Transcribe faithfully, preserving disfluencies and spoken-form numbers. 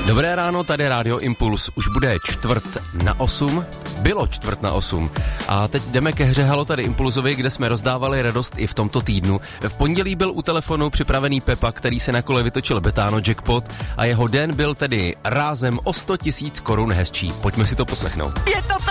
Dobré ráno, tady Rádio Impuls. Už bude čtvrt na osm. Bylo čtvrt na osm. A teď jdeme ke hře Halo tady Impulzovi, kde jsme rozdávali radost i v tomto týdnu. V pondělí byl u telefonu připravený Pepa, který se na kole vytočil Betano jackpot a jeho den byl tedy rázem o sto tisíc korun hezčí. Pojďme si to poslechnout. Je to